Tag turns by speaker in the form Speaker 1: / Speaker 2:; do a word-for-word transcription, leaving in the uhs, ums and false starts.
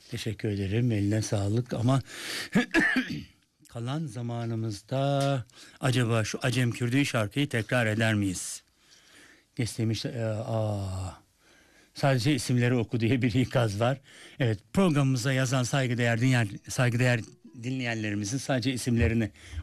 Speaker 1: Teşekkür ederim. Eline sağlık ama kalan zamanımızda acaba şu Acem Kürdü şarkıyı tekrar eder miyiz? Geçtiğimiz e, aa, sadece isimleri oku diye bir ikaz var. Evet, programımıza yazan saygıdeğer dinleyen, saygıdeğer dinleyenlerimizin sadece isimlerini